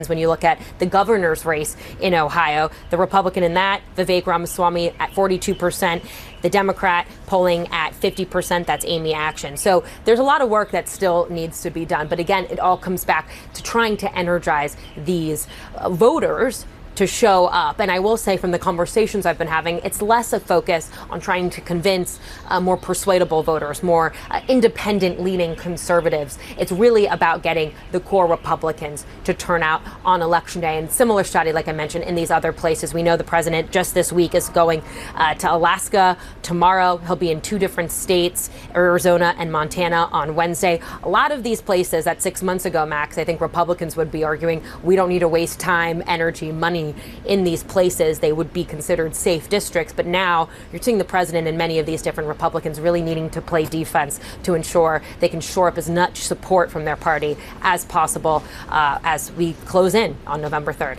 When you look at the governor's race in Ohio, the Republican in that, Vivek Ramaswamy at 42%, the Democrat polling at 50%, that's Amy Action. So there's a lot of work that still needs to be done. But again, it all comes back to trying to energize these voters to show up. And I will say from the conversations I've been having, it's less a focus on trying to convince more persuadable voters, more independent-leaning conservatives. It's really about getting the core Republicans to turn out on Election Day. And similar study, like I mentioned, in these other places. We know the president just this week is going to Alaska. Tomorrow, he'll be in 2 different states, Arizona and Montana, on Wednesday. A lot of these places that 6 months ago, Max, I think Republicans would be arguing, we don't need to waste time, energy, money in these places. They would be considered safe districts. But now you're seeing the president and many of these different Republicans really needing to play defense to ensure they can shore up as much support from their party as possible as we close in on November 3rd.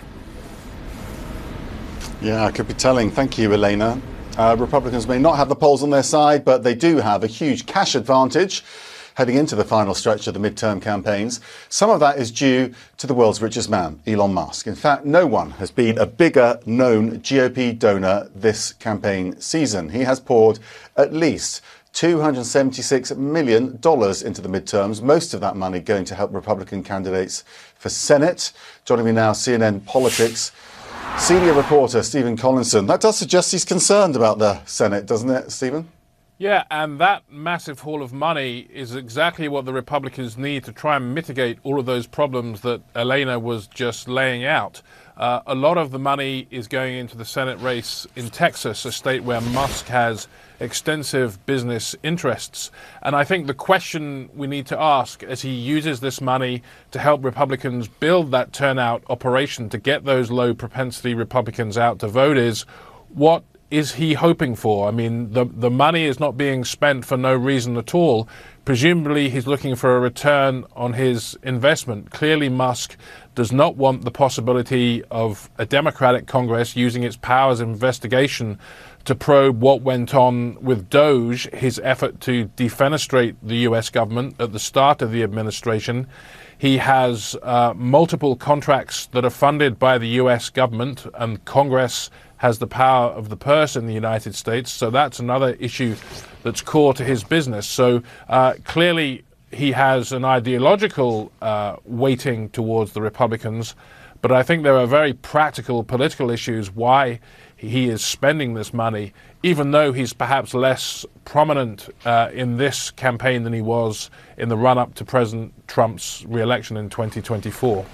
Yeah, I could be telling. Thank you, Elena. Republicans may not have the polls on their side, but they do have a huge cash advantage heading into the final stretch of the midterm campaigns. Some of that is due to the world's richest man, Elon Musk. In fact, no one has been a bigger known GOP donor this campaign season. He has poured at least $276 million into the midterms, most of that money going to help Republican candidates for Senate. Joining me now, CNN Politics senior reporter Stephen Collinson. That does suggest he's concerned about the Senate, doesn't it, Stephen? Yeah, and that massive haul of money is exactly what the Republicans need to try and mitigate all of those problems that Elena was just laying out. A lot of the money is going into the Senate race in Texas, a state where Musk has extensive business interests. And I think the question we need to ask as he uses this money to help Republicans build that turnout operation to get those low propensity Republicans out to vote is, what is he hoping for? I mean, the money is not being spent for no reason at all. Presumably, he's looking for a return on his investment. Clearly, Musk does not want the possibility of a Democratic Congress using its powers of investigation to probe what went on with Doge, his effort to defenestrate the U.S. government at the start of the administration. He has multiple contracts that are funded by the U.S. government, and Congress has the power of the purse in the United States. So that's another issue that's core to his business. So clearly he has an ideological weighting towards the Republicans. But I think there are very practical political issues why he is spending this money, even though he's perhaps less prominent in this campaign than he was in the run-up to President Trump's re-election in 2024.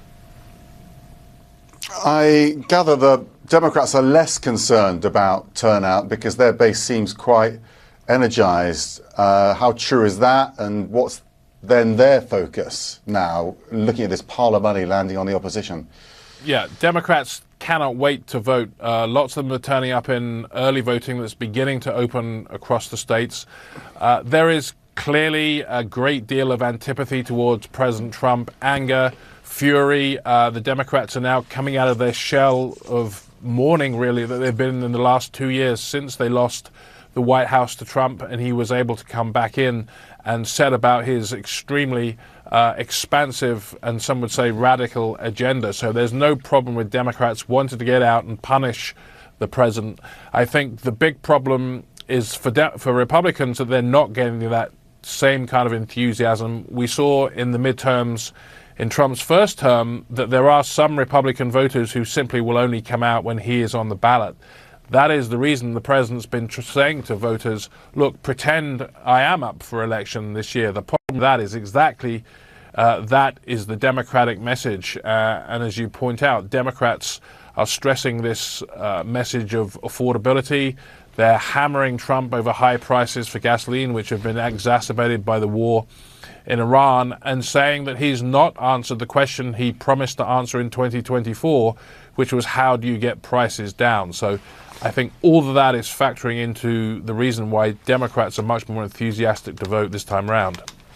I gather the Democrats are less concerned about turnout because their base seems quite energized. How true is that? And what's then their focus now, looking at this pile of money landing on the opposition? Yeah, Democrats cannot wait to vote. Lots of them are turning up in early voting that's beginning to open across the states. There is clearly a great deal of antipathy towards President Trump, anger, fury. The Democrats are now coming out of their shell of mourning, really, that they've been in the last 2 years since they lost the White House to Trump and he was able to come back in and set about his extremely expansive and some would say radical agenda. So there's no problem with Democrats wanting to get out and punish the president. I think the big problem is for Republicans that they're not getting that same kind of enthusiasm. We saw in the midterms in Trump's first term that there are some Republican voters who simply will only come out when he is on the ballot. That is the reason the president's been saying to voters, look, pretend I am up for election this year. The problem with that is exactly that is the Democratic message. And as you point out, Democrats are stressing this message of affordability. They're hammering Trump over high prices for gasoline, which have been exacerbated by the war in Iran, and saying that he's not answered the question he promised to answer in 2024, which was how do you get prices down? So I think all of that is factoring into the reason why Democrats are much more enthusiastic to vote this time round.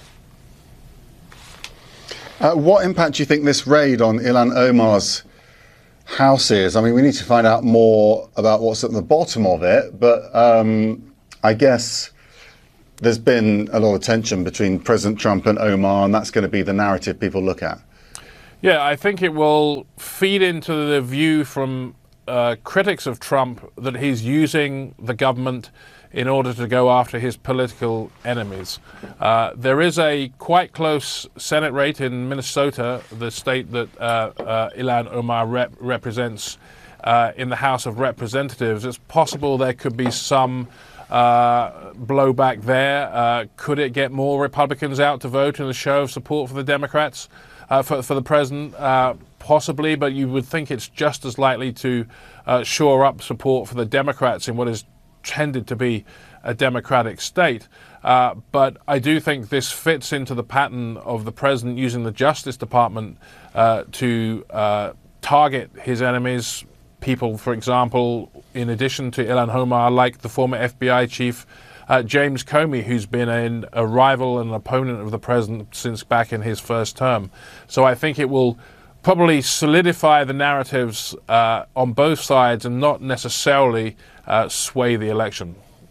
What impact do you think this raid on Ilhan Omar's house is? I mean, we need to find out more about what's at the bottom of it, but I guess there's been a lot of tension between President Trump and Omar, and that's going to be the narrative people look at. Yeah, I think it will feed into the view from critics of Trump that he's using the government in order to go after his political enemies. There is a quite close Senate race in Minnesota, the state that Ilhan Omar represents in the House of Representatives. It's possible there could be some blowback there. Could it get more Republicans out to vote in a show of support for the Democrats, for the president? Possibly, but you would think it's just as likely to shore up support for the Democrats in what is tended to be a Democratic state. But I do think this fits into the pattern of the president using the Justice Department to target his enemies. People, for example, in addition to Ilhan Omar, like the former FBI chief James Comey, who's been a rival and an opponent of the president since back in his first term. So I think it will probably solidify the narratives on both sides and not necessarily sway the election.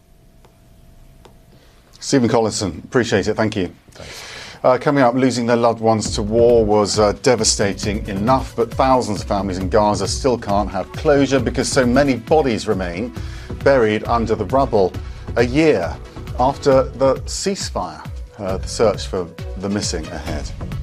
Stephen Collinson, appreciate it. Thank you. Coming up, losing their loved ones to war was devastating enough, but thousands of families in Gaza still can't have closure because so many bodies remain buried under the rubble a year after the ceasefire. The search for the missing ahead.